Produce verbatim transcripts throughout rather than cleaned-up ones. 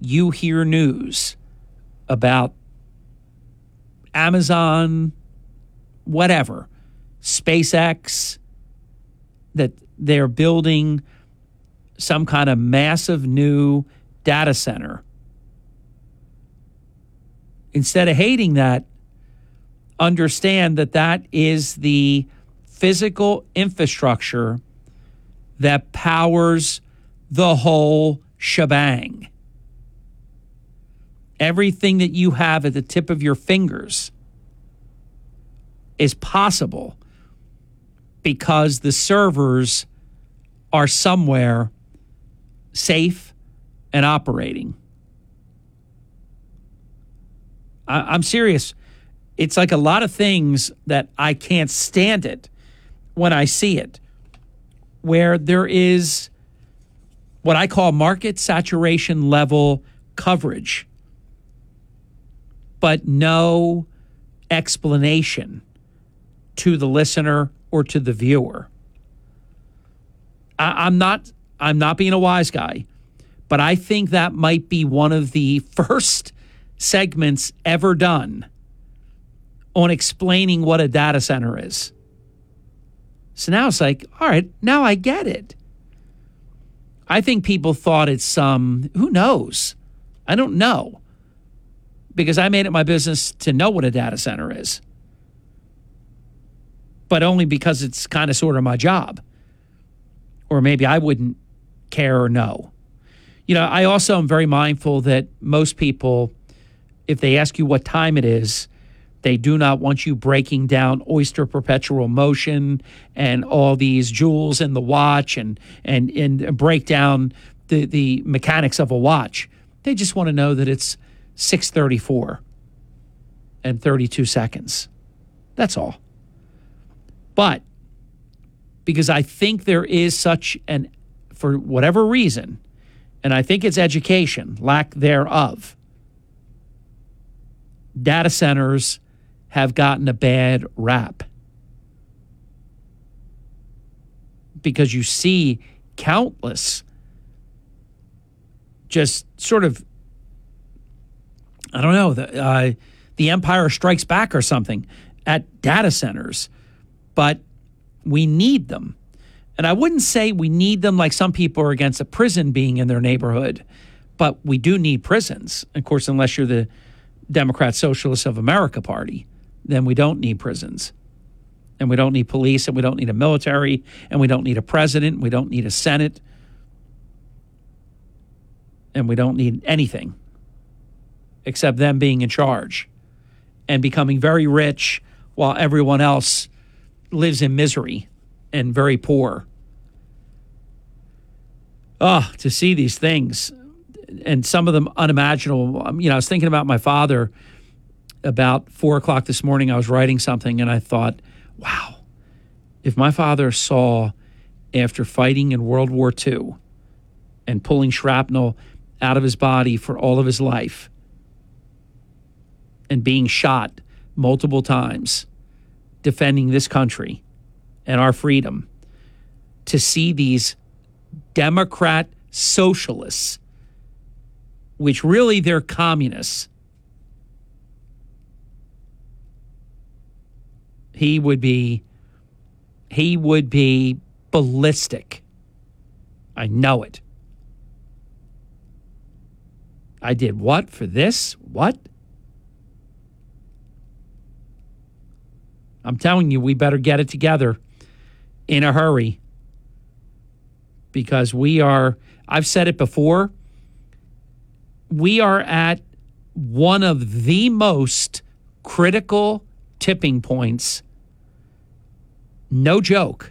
you hear news about Amazon, whatever, SpaceX, that they're building some kind of massive new data center, instead of hating that, understand that that is the physical infrastructure that powers the whole shebang. Everything that you have at the tip of your fingers is possible because the servers are somewhere safe and operating. I, I'm serious. It's like a lot of things that I can't stand it when I see it, where there is what I call market saturation level coverage, but no explanation to the listener or to the viewer. I, I'm not, I'm not being a wise guy, but I think that might be one of the first segments ever done on explaining what a data center is. So now it's like, all right, now I get it. I think people thought it's some, who knows? I don't know. Because I made it my business to know what a data center is. But only because it's kind of sort of my job. Or maybe I wouldn't care or know. You know, I also am very mindful that most people, if they ask you what time it is, they do not want you breaking down Oyster Perpetual Motion and all these jewels in the watch and and and break down the, the mechanics of a watch. They just want to know that it's six thirty-four and thirty-two seconds. That's all. But because I think there is such an, for whatever reason, and I think it's education, lack thereof, data centers have gotten a bad rap. Because you see countless just sort of, I don't know, the, uh, the Empire Strikes Back or something at data centers. But we need them. And I wouldn't say we need them like some people are against a prison being in their neighborhood, but we do need prisons. Of course, unless you're the Democrat Socialists of America Party, then we don't need prisons. And we don't need police, and we don't need a military, and we don't need a president, we don't need a Senate, and we don't need anything except them being in charge and becoming very rich while everyone else lives in misery and very poor. Oh, to see these things, and some of them unimaginable. You know, I was thinking about my father about four o'clock this morning. I was writing something, and I thought, wow, if my father saw, after fighting in World War Two and pulling shrapnel out of his body for all of his life and being shot multiple times, defending this country and our freedom, to see these Democrat socialists, which really they're communists, he would be, he would be ballistic. I know it. I did what for this? What? I'm telling you, we better get it together in a hurry, because we are, I've said it before, we are at one of the most critical tipping points. No joke.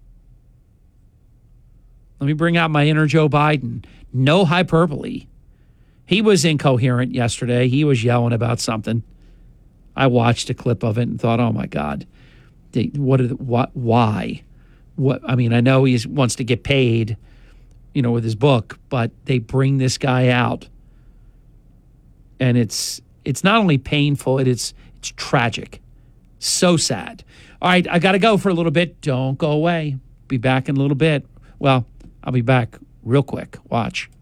Let me bring out my inner Joe Biden. No hyperbole. He was incoherent yesterday. He was yelling about something. I watched a clip of it and thought, oh my God, they, what, are the, what, why? What, I mean, I know he wants to get paid, you know, with his book, but they bring this guy out, and it's it's not only painful, it is it's tragic, so sad. All right, I got to go for a little bit. Don't go away. Be back in a little bit. Well, I'll be back real quick. Watch.